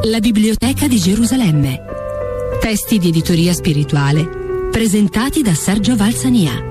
La Biblioteca di Gerusalemme. Testi di editoria spirituale presentati da Sergio Valsania.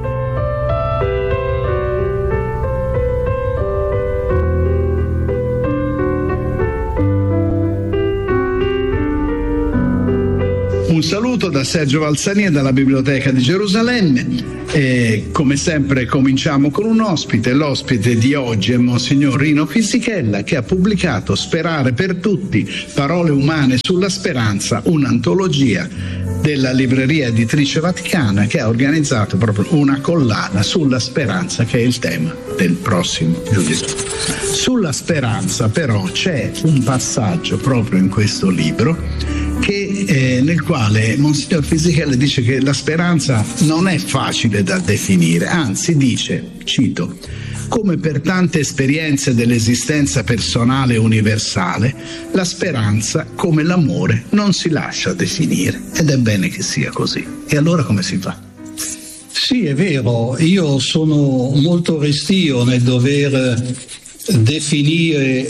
Un saluto da Sergio Valsania dalla Biblioteca di Gerusalemme e come sempre cominciamo con un ospite. L'ospite di oggi è Monsignor Rino Fisichella, che ha pubblicato Sperare per tutti, parole umane sulla speranza, un'antologia della libreria editrice Vaticana, che ha organizzato proprio una collana sulla speranza, che è il tema del prossimo giovedì. Sulla speranza però c'è un passaggio proprio in questo libro nel quale Monsignor Fisichella dice che la speranza non è facile da definire, anzi dice, cito: come per tante esperienze dell'esistenza personale e universale, la speranza, come l'amore, non si lascia definire, ed è bene che sia così. E allora come si fa? Sì, è vero, io sono molto restio nel dover definire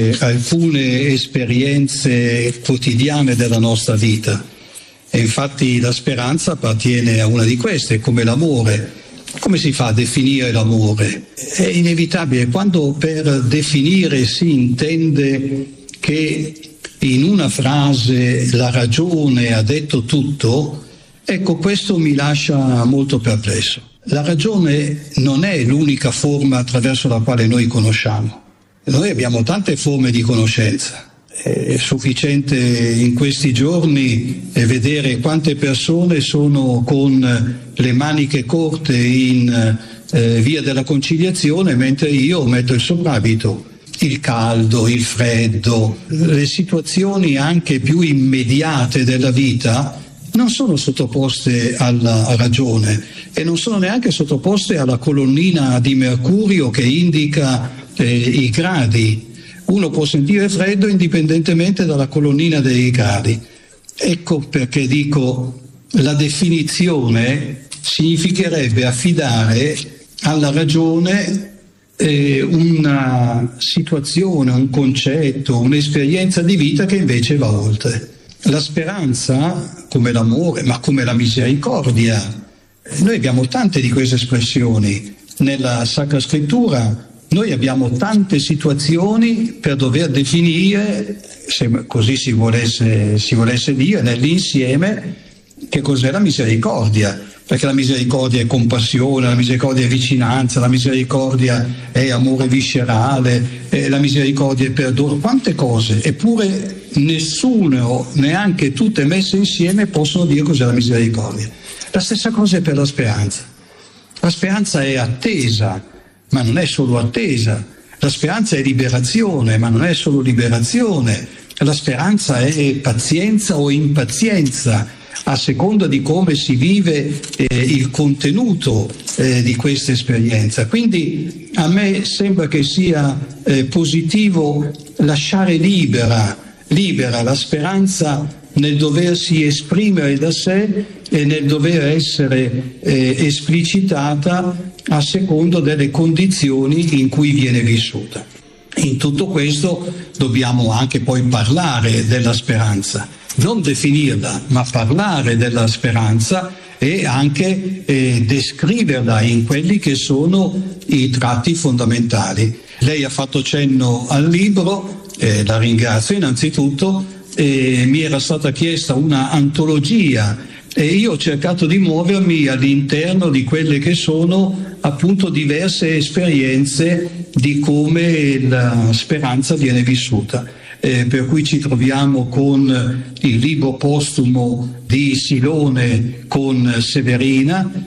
alcune esperienze quotidiane della nostra vita, e infatti la speranza appartiene a una di queste, come l'amore. Come si fa a definire l'amore? È inevitabile, quando per definire si intende che in una frase la ragione ha detto tutto, ecco, questo mi lascia molto perplesso. La ragione non è l'unica forma attraverso la quale noi conosciamo. Noi abbiamo tante forme di conoscenza. È sufficiente in questi giorni vedere quante persone sono con le maniche corte in via della Conciliazione, mentre io metto il soprabito. Il caldo, il freddo, le situazioni anche più immediate della vita non sono sottoposte alla ragione e non sono neanche sottoposte alla colonnina di mercurio che indica i gradi. Uno può sentire freddo indipendentemente dalla colonnina dei gradi. Ecco perché dico, la definizione significherebbe affidare alla ragione una situazione, un concetto, un'esperienza di vita che invece va oltre. La speranza, come l'amore, ma come la misericordia, noi abbiamo tante di queste espressioni. Nella Sacra Scrittura noi abbiamo tante situazioni per dover definire, se così si volesse dire, nell'insieme, che cos'è la misericordia. Perché la misericordia è compassione, la misericordia è vicinanza, la misericordia è amore viscerale, la misericordia è perdono, quante cose, eppure nessuno, neanche tutte messe insieme, possono dire cos'è la misericordia. La stessa cosa è per la speranza. La speranza è attesa, ma non è solo attesa. La speranza è liberazione, ma non è solo liberazione. La speranza è pazienza o impazienza, a seconda di come si vive il contenuto di questa esperienza. Quindi a me sembra che sia positivo lasciare libera la speranza nel doversi esprimere da sé e nel dover essere esplicitata a secondo delle condizioni in cui viene vissuta. In tutto questo dobbiamo anche poi parlare della speranza, non definirla, ma parlare della speranza e anche descriverla in quelli che sono i tratti fondamentali. Lei ha fatto cenno al libro, la ringrazio innanzitutto, mi era stata chiesta una antologia e io ho cercato di muovermi all'interno di quelle che sono appunto diverse esperienze di come la speranza viene vissuta. Per cui ci troviamo con il libro postumo di Silone con Severina,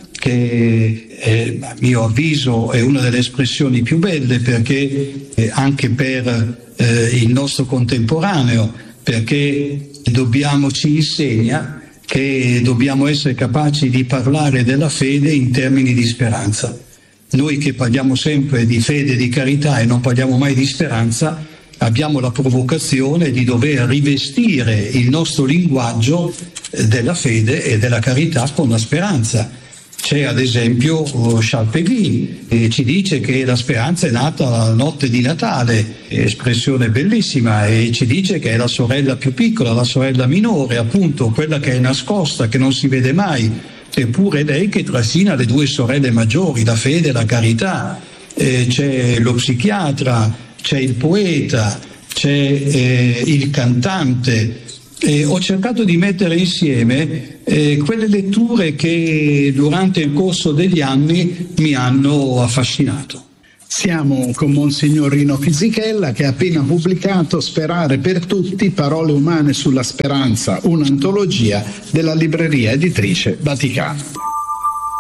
che a mio avviso è una delle espressioni più belle, perché anche per il nostro contemporaneo, perché ci insegna che dobbiamo essere capaci di parlare della fede in termini di speranza. Noi che parliamo sempre di fede e di carità e non parliamo mai di speranza, abbiamo la provocazione di dover rivestire il nostro linguaggio della fede e della carità con la speranza. C'è ad esempio Charles Péguy, che ci dice che la speranza è nata la notte di Natale, espressione bellissima, e ci dice che è la sorella più piccola, la sorella minore, appunto quella che è nascosta, che non si vede mai, eppure lei che trascina le due sorelle maggiori, la fede e la carità. C'è lo psichiatra, c'è il poeta, c'è il cantante. Ho cercato di mettere insieme quelle letture che durante il corso degli anni mi hanno affascinato. Siamo con Monsignor Rino Fisichella, che ha appena pubblicato Sperare per tutti, parole umane sulla speranza, un'antologia della libreria editrice Vaticano.